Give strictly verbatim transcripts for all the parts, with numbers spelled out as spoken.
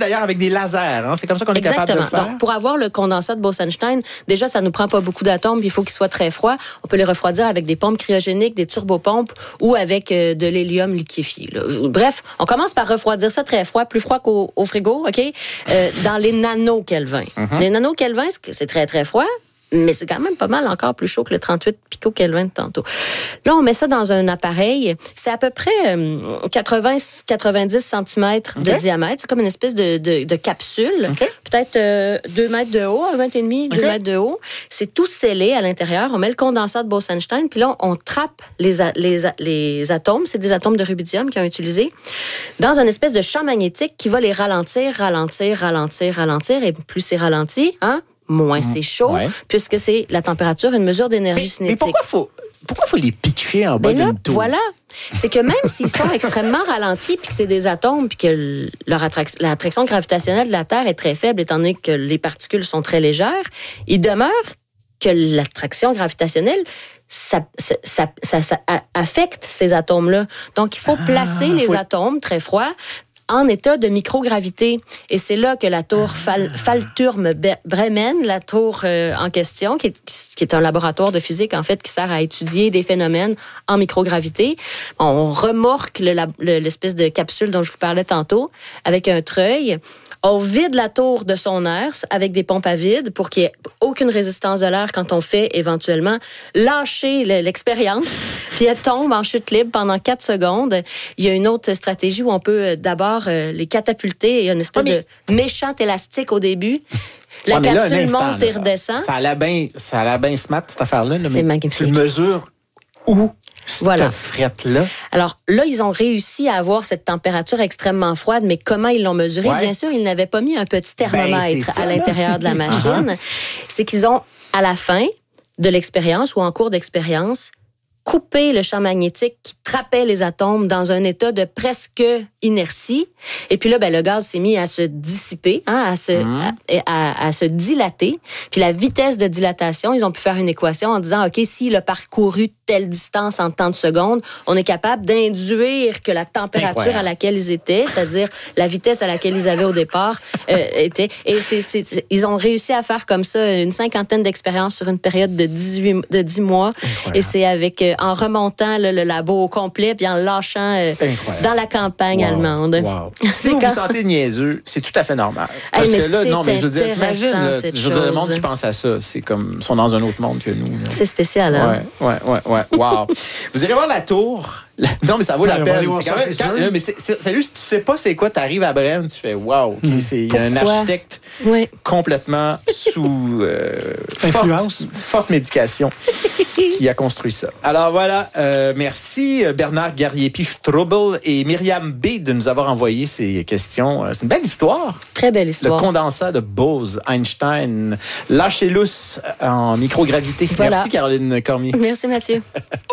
d'ailleurs avec des lasers. Hein? C'est comme ça qu'on Exactement. est capable de le faire. Donc, pour avoir le condensat de Bose-Einstein, déjà, ça nous prend pas beaucoup d'atomes, puis il faut qu'il soit très froid. On peut les refroidir avec des pompes cryogéniques, des turbopompes ou avec euh, de l'hélium liquéfié. Là. Bref, on commence par refroidir ça très froid, plus froid qu'au au frigo, OK? Euh, dans les nanokelvins. Mm-hmm. Les nanokelvins, c'est très, très froid. Mais c'est quand même pas mal encore plus chaud que le trente-huit picokelvin de tantôt. Là, on met ça dans un appareil. C'est à peu près euh, quatre-vingts à quatre-vingt-dix centimètres okay. de diamètre. C'est comme une espèce de, de, de capsule. Okay. Peut-être euh, deux mètres de haut, un vingt et demi, okay. deux mètres de haut. C'est tout scellé à l'intérieur. On met le condensat de Bose-Einstein. Puis là, on trappe les, a, les, a, les atomes. C'est des atomes de rubidium qu'ils ont utilisés dans une espèce de champ magnétique qui va les ralentir, ralentir, ralentir, ralentir. Et plus c'est ralenti, hein? moins c'est chaud, ouais. puisque c'est la température, une mesure d'énergie mais, cinétique. Mais pourquoi faut, pourquoi faut les pitcher en bas d'une tour? Voilà. C'est que même s'ils sont extrêmement ralentis, puis que c'est des atomes, puis que leur attraction, l'attraction gravitationnelle de la Terre est très faible, étant donné que les particules sont très légères, il demeure que l'attraction gravitationnelle Ça, ça, ça, ça, ça affecte ces atomes-là. Donc, il faut placer ah, les faut... atomes très froids en état de microgravité. Et c'est là que la tour Fal- Falturm Bremen, la tour euh, en question, qui est, qui est un laboratoire de physique, en fait, qui sert à étudier des phénomènes en microgravité. On remorque le, le, l'espèce de capsule dont je vous parlais tantôt avec un treuil. On vide la tour de son air avec des pompes à vide pour qu'il n'y ait aucune résistance de l'air quand on fait éventuellement lâcher l'expérience. Puis elle tombe en chute libre pendant quatre secondes. Il y a une autre stratégie où on peut d'abord les catapulter. Il y a une espèce ah, mais... de méchant élastique au début. La ouais, capsule là, instant, monte et redescend. Ça allait bien, ça allait bien smart, cette affaire-là. Là, c'est mais magnifique. Tu mesures où? Voilà. Cette frette-là. Alors là, ils ont réussi à avoir cette température extrêmement froide, mais comment ils l'ont mesuré? Ouais. Bien sûr, ils n'avaient pas mis un petit thermomètre ben, ça, à l'intérieur là. de la machine. Uh-huh. C'est qu'ils ont, à la fin de l'expérience ou en cours d'expérience, coupé le champ magnétique qui trappait les atomes dans un état de presque inertie. Et puis là, ben, le gaz s'est mis à se dissiper, hein, à, se, mmh. à, à, à se dilater. Puis la vitesse de dilatation, ils ont pu faire une équation en disant, OK, s'il a parcouru telle distance en tant de secondes, on est capable d'induire que la température à laquelle ils étaient, c'est-à-dire la vitesse à laquelle ils avaient au départ, euh, était... Et c'est, c'est, ils ont réussi à faire comme ça une cinquantaine d'expériences sur une période de dix-huit, de dix mois. Incroyable. Et c'est avec... en remontant là, le labo au complet puis en le lâchant euh, dans la campagne wow. allemande. Wow. Si vous quand... vous sentez niaiseux, c'est tout à fait normal. Parce hey, que là, non, mais je veux dire, imagine, là, je veux dire, le monde qui pense à ça, c'est comme, ils sont dans un autre monde que nous. Là. C'est spécial, hein? Ouais, ouais, ouais, ouais. Wow. Vous irez voir la tour. La... Non, mais ça vaut ouais, la peine. C'est quand même, quand... Là, mais c'est, c'est, salut, si tu sais pas c'est quoi, t'arrives à Brême, tu fais wow, OK, hmm. c'est un architecte oui. complètement sous euh, forte, forte médication qui a construit ça. Alors voilà, euh, merci Bernard Garrier-Piftrobel et Myriam B de nous avoir envoyé ces questions. C'est une belle histoire. Très belle histoire. Le condensat de Bose-Einstein. Lâchez lousse en microgravité. Voilà. Merci Caroline Cormier. Merci Mathieu.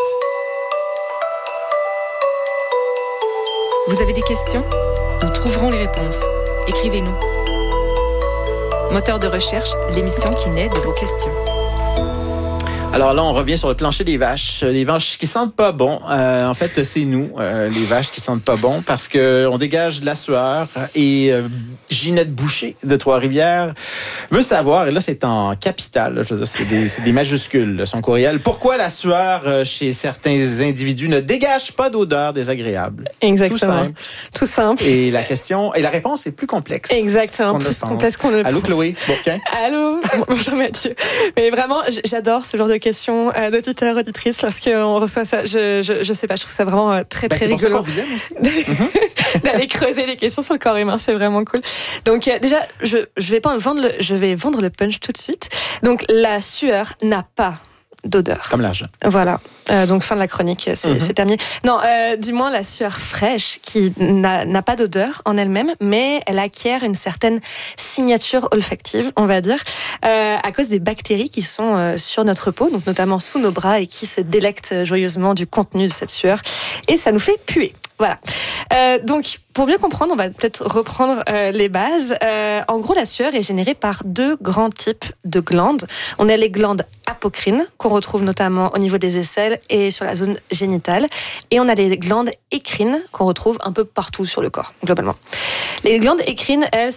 Vous avez des questions? Nous trouverons les réponses. Écrivez-nous. Moteur de recherche, l'émission qui naît de vos questions. Alors là, on revient sur le plancher des vaches. Les vaches qui sentent pas bon. Euh, en fait, c'est nous, euh, les vaches qui sentent pas bon, parce que on dégage de la sueur. Et euh, Ginette Boucher de Trois-Rivières veut savoir, et là, c'est en capitale, là, je veux dire, c'est des, c'est des majuscules, là, son courriel. Pourquoi la sueur euh, chez certains individus ne dégage pas d'odeur désagréable? Exactement. Tout simple. Tout simple. Et la question, et la réponse est plus complexe. Exactement. Plus complexe qu'on le pense. Allô, Chloé Bourquin. Allô. Bonjour, Mathieu. Mais vraiment, j'adore ce genre de questions d'auditeurs, auditrices, parce qu'on reçoit ça. Je, je, je sais pas, je trouve ça vraiment très, ben, très c'est rigolo. C'est pour ça qu'on vous aime aussi. mm-hmm. D'aller creuser les questions sur le corps humain, c'est vraiment cool. Donc, euh, déjà, je, je vais pas vendre le, je vais vendre le punch tout de suite. Donc, la sueur n'a pas d'odeur. Comme l'âge. Voilà. Euh, donc, fin de la chronique, c'est, mm-hmm. c'est terminé. Non, euh, dis-moi, la sueur fraîche, qui n'a, n'a pas d'odeur en elle-même, mais elle acquiert une certaine signature olfactive, on va dire, euh, à cause des bactéries qui sont euh, sur notre peau, donc notamment sous nos bras, et qui se délectent joyeusement du contenu de cette sueur. Et ça nous fait puer. Voilà. Euh, donc, pour mieux comprendre, on va peut-être reprendre euh, les bases. Euh, en gros, la sueur est générée par deux grands types de glandes. On a les glandes apocrines, qu'on retrouve notamment au niveau des aisselles et sur la zone génitale. Et on a les glandes écrines, qu'on retrouve un peu partout sur le corps, globalement. Les glandes écrines, elles,